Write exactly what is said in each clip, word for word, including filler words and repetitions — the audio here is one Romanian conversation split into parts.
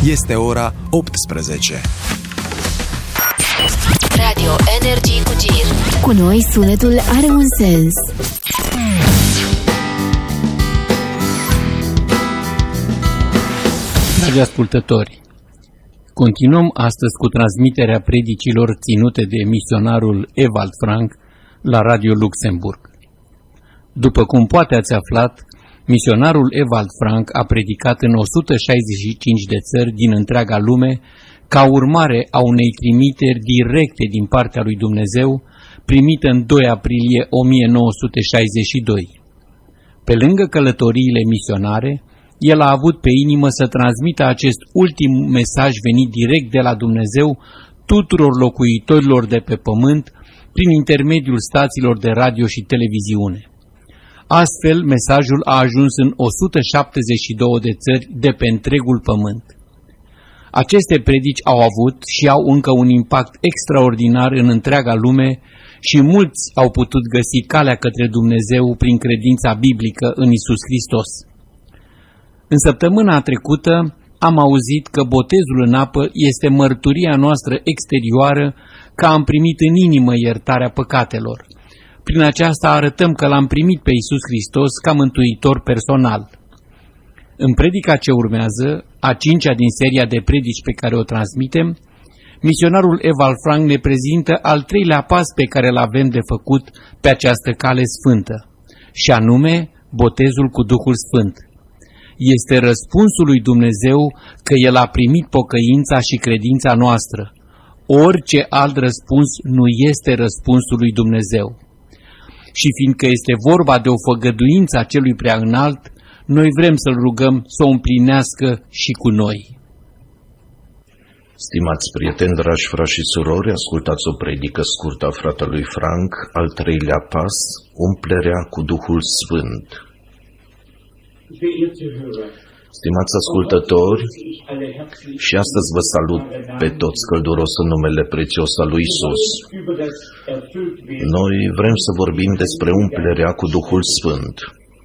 Este ora optsprezece. Radio Energy cu Gir. Cu noi sunetul are un sens. Dragi ascultători, continuăm astăzi cu transmiterea predicilor ținute de misionarul Ewald Frank la Radio Luxemburg. După cum poate ați aflat, misionarul Ewald Frank a predicat în o sută șaizeci și cinci de țări din întreaga lume ca urmare a unei trimiteri directe din partea lui Dumnezeu, primită în doi aprilie o mie nouă sute șaizeci și doi. Pe lângă călătoriile misionare, el a avut pe inimă să transmită acest ultim mesaj venit direct de la Dumnezeu tuturor locuitorilor de pe pământ prin intermediul stațiilor de radio și televiziune. Astfel, mesajul a ajuns în o sută șaptezeci și două de țări de pe întregul pământ. Aceste predici au avut și au încă un impact extraordinar în întreaga lume și mulți au putut găsi calea către Dumnezeu prin credința biblică în Iisus Hristos. În săptămâna trecută am auzit că botezul în apă este mărturia noastră exterioară că am primit în inimă iertarea păcatelor. Prin aceasta arătăm că l-am primit pe Iisus Hristos ca mântuitor personal. În predica ce urmează, a cincea din seria de predici pe care o transmitem, misionarul Ewald Frank ne prezintă al treilea pas pe care îl avem de făcut pe această cale sfântă, și anume botezul cu Duhul Sfânt. Este răspunsul lui Dumnezeu că El a primit pocăința și credința noastră. Orice alt răspuns nu este răspunsul lui Dumnezeu. Și fiindcă este vorba de o făgăduință a celui prea înalt, noi vrem să-L rugăm să o împlinească și cu noi. Stimați prieteni, dragi frați și surori, ascultați o predică scurtă a fratelui Frank, al treilea pas, umplerea cu Duhul Sfânt. Stimați ascultători, și astăzi vă salut pe toți călduros în numele prețios al lui Isus. Noi vrem să vorbim despre umplerea cu Duhul Sfânt.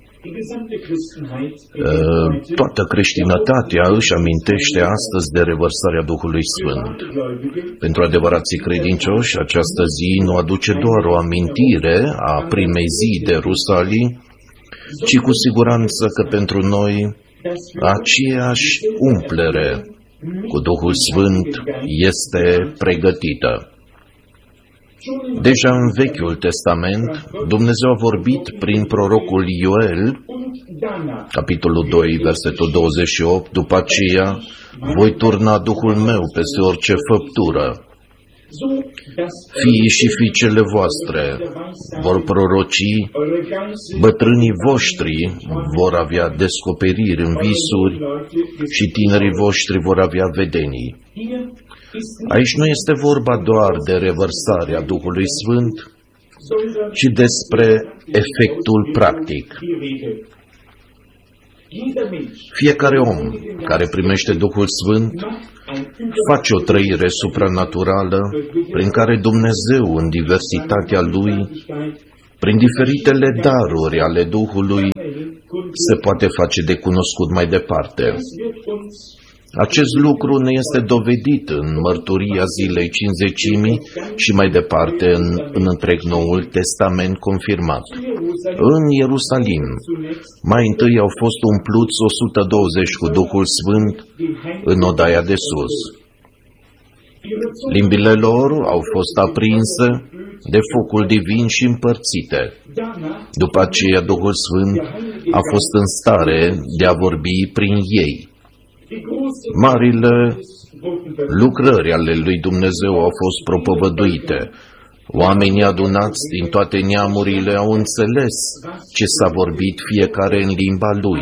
Toată creștinătatea își amintește astăzi de revărsarea Duhului Sfânt. Pentru adevărații credincioși, această zi nu aduce doar o amintire a primei zi de Ierusalim, ci cu siguranță că pentru noi aceeași umplere cu Duhul Sfânt este pregătită. Deja în Vechiul Testament, Dumnezeu a vorbit prin prorocul Ioel, capitolul doi, versetul douăzeci și opt, după aceea voi turna Duhul meu peste orice făptură. Fiii și fiicele voastre vor proroci, bătrânii voștri vor avea descoperiri în visuri și tinerii voștri vor avea vedenii. Aici nu este vorba doar de revărsarea Duhului Sfânt, ci despre efectul practic. Fiecare om care primește Duhul Sfânt face o trăire supranaturală prin care Dumnezeu, în diversitatea Lui, prin diferitele daruri ale Duhului, se poate face de cunoscut mai departe. Acest lucru ne este dovedit în mărturia zilei Cincizecimii și mai departe în, în întreg Noul Testament confirmat. În Ierusalim, mai întâi au fost umpluți o sută douăzeci cu Duhul Sfânt în odaia de sus. Limbile lor au fost aprinse de focul divin și împărțite. După aceea, Duhul Sfânt a fost în stare de a vorbi prin ei. Marile lucrări ale lui Dumnezeu au fost propovăduite. Oamenii adunați din toate neamurile au înțeles ce s-a vorbit fiecare în limba lui.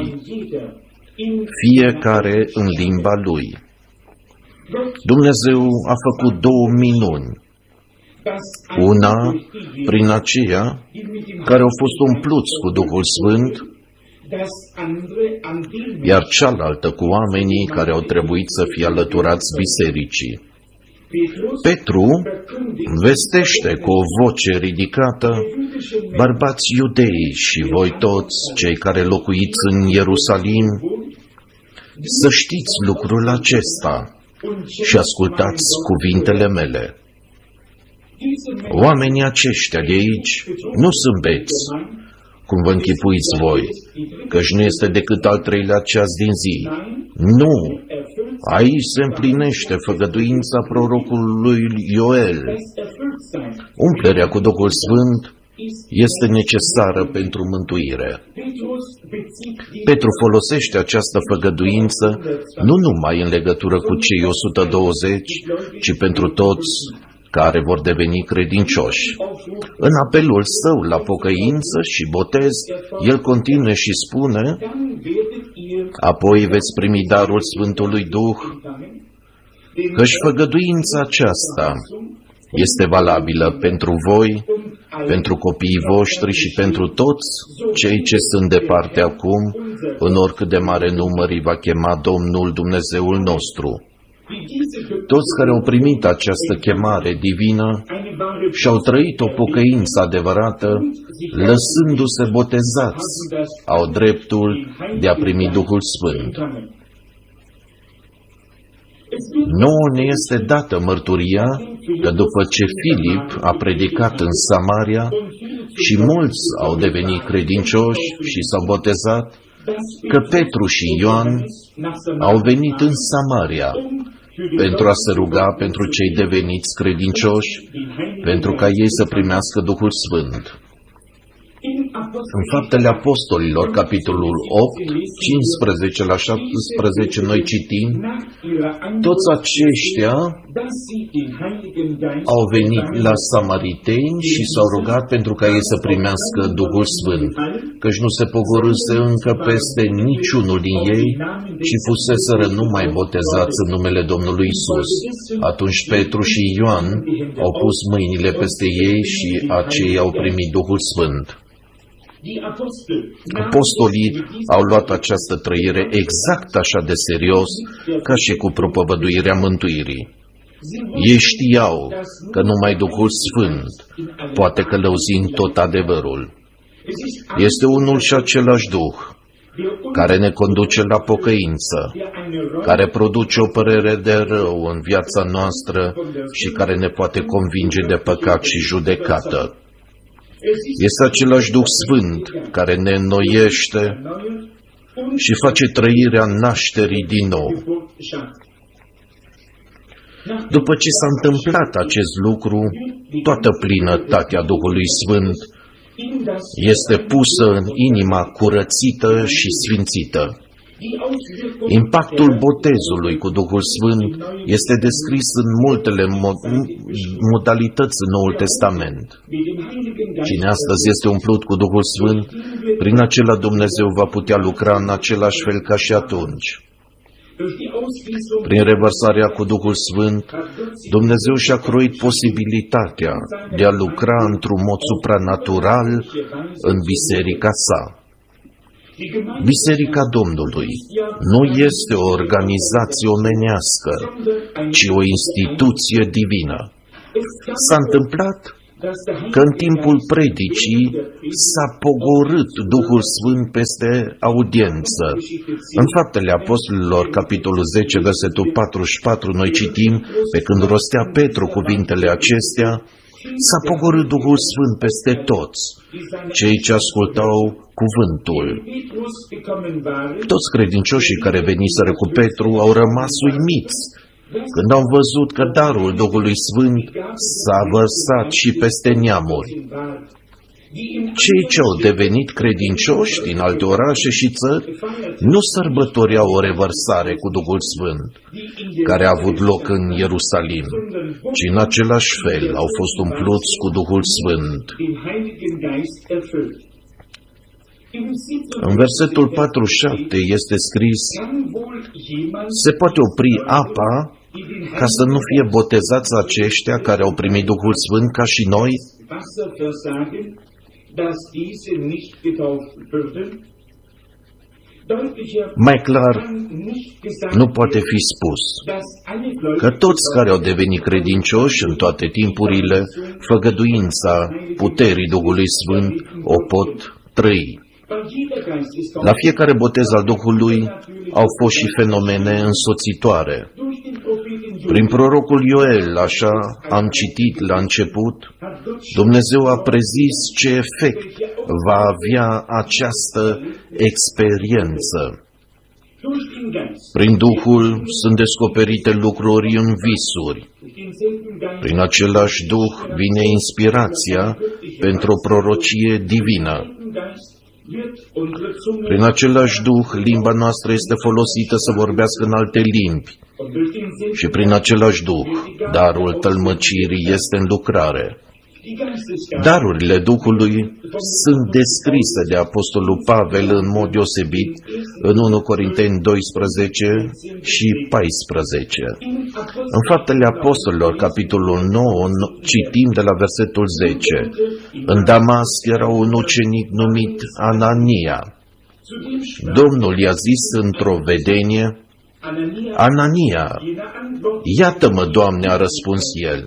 Fiecare în limba lui. Dumnezeu a făcut două minuni. Una prin aceia care au fost umpluți cu Duhul Sfânt, iar cealaltă cu oamenii care au trebuit să fie alăturați bisericii. Petru vestește cu o voce ridicată: bărbați iudei și voi toți cei care locuiți în Ierusalim, Să știți lucrul acesta și ascultați cuvintele mele. Oamenii aceștia de aici nu sunt beți, cum vă închipuiți voi, căci nu este decât al treilea ceas din zi. Nu! Aici se împlinește făgăduința prorocului Ioel. Umplerea cu Duhul Sfânt este necesară pentru mântuire. Petru folosește această făgăduință nu numai în legătură cu cei o sută douăzeci, ci pentru toți care vor deveni credincioși. În apelul său la pocăință și botez, el continuă și spune: apoi veți primi darul Sfântului Duh, căci făgăduința aceasta este valabilă pentru voi, pentru copiii voștri și pentru toți cei ce sunt departe acum, în oricât de mare număr îi va chema Domnul Dumnezeul nostru. Toți care au primit această chemare divină și-au trăit o pocăință adevărată, lăsându-se botezați, au dreptul de a primi Duhul Sfânt. Nouă ne este dată mărturia că după ce Filip a predicat în Samaria și mulți au devenit credincioși și s-au botezat, că Petru și Ioan au venit în Samaria pentru a se ruga pentru cei deveniți credincioși, pentru ca ei să primească Duhul Sfânt. În Faptele Apostolilor, capitolul opt, cincisprezece la șaptesprezece, noi citim: toți aceștia au venit la samariteni și s-au rugat pentru ca ei să primească Duhul Sfânt, căci nu se pogorâse încă peste niciunul din ei și fuseseră numai botezați în numele Domnului Isus. Atunci Petru și Ioan au pus mâinile peste ei și aceia au primit Duhul Sfânt. Apostolii au luat această trăire exact așa de serios ca și cu propovăduirea mântuirii. Ei știau că numai Duhul Sfânt poate călăuzi în tot adevărul. Este unul și același Duh care ne conduce la pocăință, care produce o părere de rău în viața noastră și care ne poate convinge de păcat și judecată. Este același Duh Sfânt care ne înnoiește și face trăirea nașterii din nou. După ce s-a întâmplat acest lucru, toată plinătatea Duhului Sfânt este pusă în inima curățită și sfințită. Impactul botezului cu Duhul Sfânt este descris în multele modalități în Noul Testament. Cine astăzi este umplut cu Duhul Sfânt, prin acela Dumnezeu va putea lucra în același fel ca și atunci. Prin revărsarea cu Duhul Sfânt, Dumnezeu și-a croit posibilitatea de a lucra într-un mod supranatural în biserica sa. Biserica Domnului nu este o organizație omenească, ci o instituție divină. S-a întâmplat că în timpul predicii s-a pogorât Duhul Sfânt peste audiență. În Faptele Apostolilor, capitolul zece, versetul patruzeci și patru, noi citim: pe când rostea Petru cuvintele acestea, s-a pogorât Duhul Sfânt peste toți cei ce ascultau cuvântul. Toți credincioșii care veniseră cu Petru au rămas uimiți când au văzut că darul Duhului Sfânt s-a vărsat și peste neamuri. Cei ce au devenit credincioși din alte orașe și țări nu sărbătoreau o revărsare cu Duhul Sfânt, care a avut loc în Ierusalim, ci în același fel au fost umpluți cu Duhul Sfânt. În versetul patruzeci și șapte este scris: se poate opri apa ca să nu fie botezați aceștia care au primit Duhul Sfânt ca și noi? Mai clar, nu poate fi spus că toți care au devenit credincioși în toate timpurile, făgăduința puterii Duhului Sfânt o pot trăi. La fiecare botez al Duhului au fost și fenomene însoțitoare. Prin prorocul Ioel, așa am citit la început, Dumnezeu a prezis ce efect va avea această experiență. Prin Duhul sunt descoperite lucruri în visuri. Prin același Duh vine inspirația pentru o prorocie divină. Prin același Duh, limba noastră este folosită să vorbească în alte limbi. Și prin același Duh, darul tălmăcirii este în lucrare. Darurile Duhului sunt descrise de Apostolul Pavel în mod deosebit în unu Corinteni doisprezece și paisprezece. În Faptele Apostolilor, capitolul nouă, citim de la versetul zece. În Damasc era un ucenic numit Anania. Domnul i-a zis într-o vedenie: Anania, iată-mă, Doamne, a răspuns el.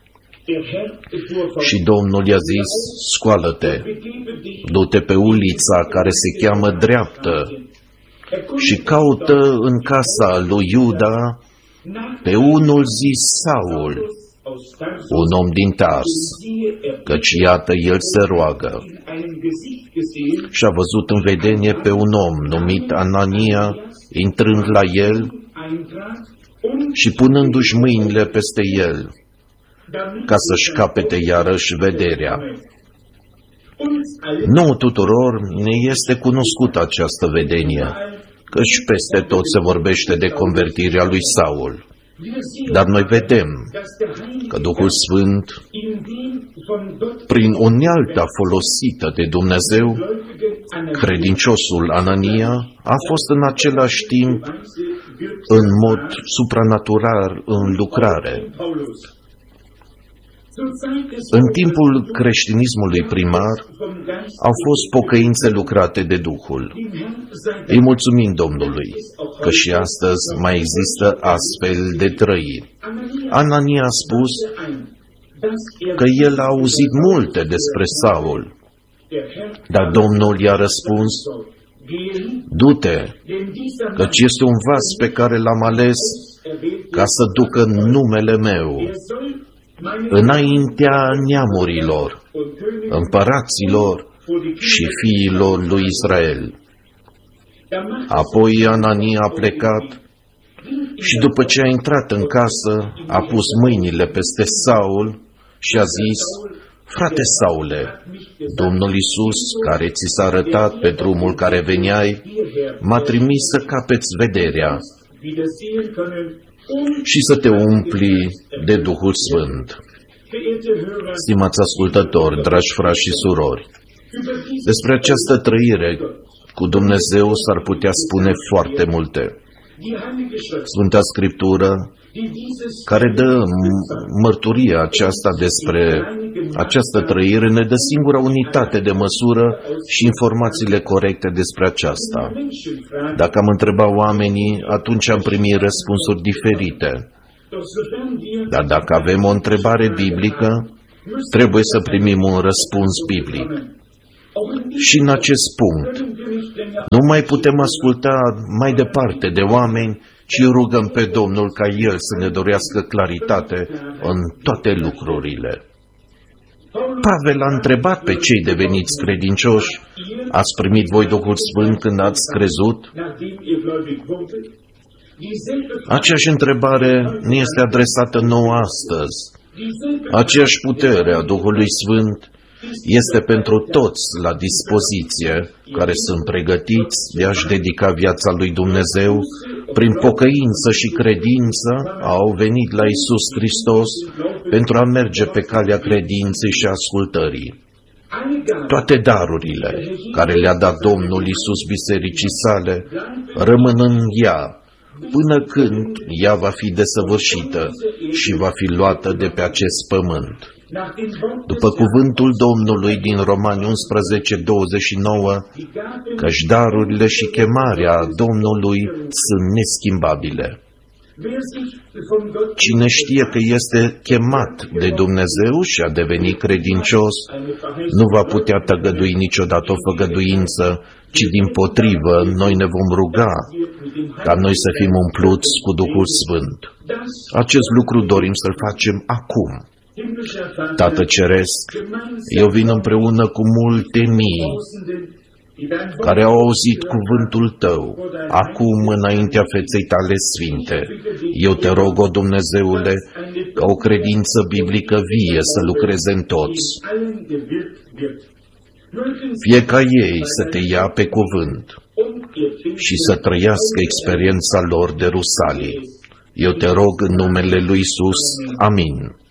Și Domnul i-a zis: scoală-te, du-te pe ulița care se cheamă Dreaptă și caută în casa lui Iuda pe unul zis Saul, un om din Tars, căci iată el se roagă. Și a văzut în vedenie pe un om numit Anania, intrând la el și punându-și mâinile peste el, ca să-și capete iarăși vederea. Nouă tuturor ne este cunoscută această vedenie, căci peste tot se vorbește de convertirea lui Saul. Dar noi vedem că Duhul Sfânt, prin unealta folosită de Dumnezeu, credinciosul Anania a fost în același timp în mod supranatural în lucrare. În timpul creștinismului primar au fost pocăințe lucrate de Duhul. Îi mulțumim Domnului că și astăzi mai există astfel de trăiri. Anania a spus că el a auzit multe despre Saul, dar Domnul i-a răspuns: du-te, căci este un vas pe care l-am ales ca să ducă numele meu înaintea neamurilor, împăraților și fiilor lui Israel. Apoi Anania a plecat și după ce a intrat în casă, a pus mâinile peste Saul și a zis: frate Saule, Domnul Iisus, care ți s-a arătat pe drumul care veneai, m-a trimis să capeți vederea și să te umpli de Duhul Sfânt. Stimați ascultători, dragi frați și surori, despre această trăire cu Dumnezeu s-ar putea spune foarte multe. Sfânta Scriptură, care dă mărturia aceasta despre această trăire, ne dă singura unitate de măsură și informațiile corecte despre aceasta. Dacă am întrebat oamenii, atunci am primit răspunsuri diferite. Dar dacă avem o întrebare biblică, trebuie să primim un răspuns biblic. Și în acest punct, nu mai putem asculta mai departe de oameni, ci rugăm pe Domnul ca El să ne dorească claritate în toate lucrurile. Pavel a întrebat pe cei deveniți credincioși: ați primit voi Duhul Sfânt când ați crezut? Aceeași întrebare ne este adresată nouă astăzi. Aceeași putere a Duhului Sfânt este pentru toți la dispoziție, care sunt pregătiți de a-și dedica viața lui Dumnezeu. Prin pocăință și credință au venit la Iisus Hristos pentru a merge pe calea credinței și ascultării. Toate darurile care le-a dat Domnul Iisus bisericii sale rămân în ea până când ea va fi desăvârșită și va fi luată de pe acest pământ. După cuvântul Domnului din Romani unsprezece douăzeci și nouă, căci darurile și chemarea Domnului sunt neschimbabile. Cine știe că este chemat de Dumnezeu și a devenit credincios, nu va putea tăgădui niciodată o făgăduință, ci dimpotrivă noi ne vom ruga ca noi să fim umpluți cu Duhul Sfânt. Acest lucru dorim să-l facem acum. Tată Ceresc, eu vin împreună cu multe mii care au auzit cuvântul Tău, acum înaintea feței Tale sfinte. Eu te rog, o Dumnezeule, ca o credință biblică vie să lucreze în toți. Fie ca ei să Te ia pe cuvânt și să trăiască experiența lor de rusalii. Eu te rog în numele lui Iisus. Amin.